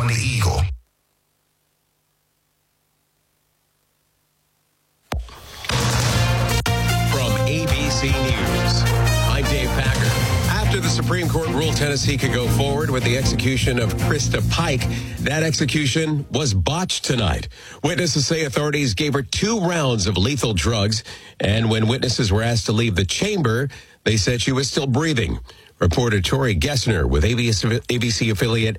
on the Eagle. From ABC News, I'm Dave Packer. After the Supreme Court ruled Tennessee could go forward with the execution of Krista Pike, that execution was botched tonight. Witnesses say authorities gave her 2 rounds of lethal drugs, and when witnesses were asked to leave the chamber, they said she was still breathing. Reporter Tori Gessner with ABC affiliate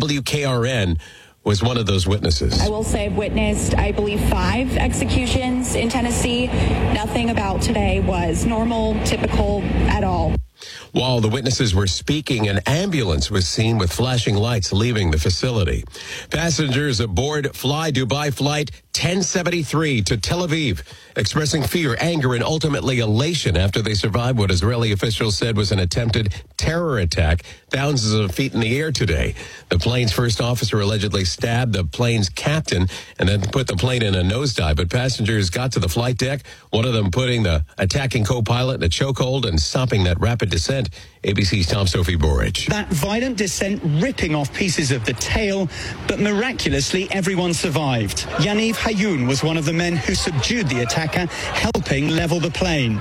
WKRN was one of those witnesses. I will say I've witnessed, I believe, 5 executions in Tennessee. Nothing about today was normal, typical at all. While the witnesses were speaking, an ambulance was seen with flashing lights leaving the facility. Passengers aboard Fly Dubai Flight 1073 to Tel Aviv, expressing fear, anger, and ultimately elation after they survived what Israeli officials said was an attempted terror attack thousands of feet in the air today. The plane's first officer allegedly stabbed the plane's captain and then put the plane in a nosedive, but passengers got to the flight deck, one of them putting the attacking co-pilot in a chokehold and stopping that rapid descent. ABC's Tom Sophie Borich. That violent descent ripping off pieces of the tail, but miraculously everyone survived. Yaniv Hayoun was one of the men who subdued the attacker, helping level the plane.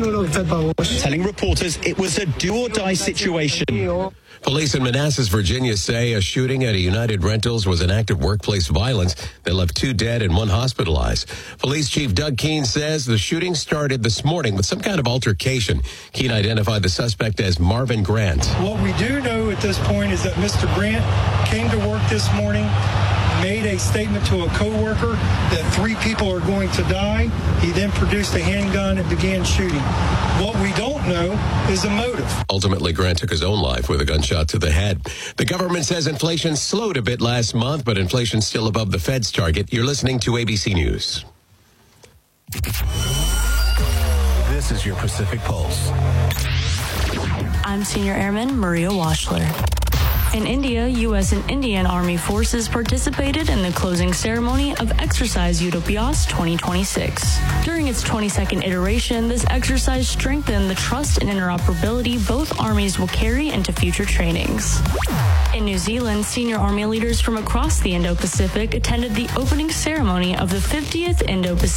Telling reporters it was a do-or-die situation. Police in Manassas, Virginia say a shooting at a United Rentals was an act of workplace violence that left 2 dead and 1 hospitalized. Police Chief Doug Keene says the shooting started this morning with some kind of altercation. Keene identified the suspect as Marvin Grant. What we do know at this point is that Mr. Grant came to work this morning, made a statement to a coworker that 3 people are going to die. He then produced a handgun and began shooting. What we don't know is the motive. Ultimately, Grant took his own life with a gunshot to the head. The government says inflation slowed a bit last month, but inflation's still above the Fed's target. You're listening to ABC News. This is your Pacific Pulse. I'm Senior Airman Maria Washler. In India, U.S. and Indian Army forces participated in the closing ceremony of Exercise Utopias 2026. During its 22nd iteration, this exercise strengthened the trust and interoperability both armies will carry into future trainings. In New Zealand, senior Army leaders from across the Indo-Pacific attended the opening ceremony of the 50th Indo-Pacific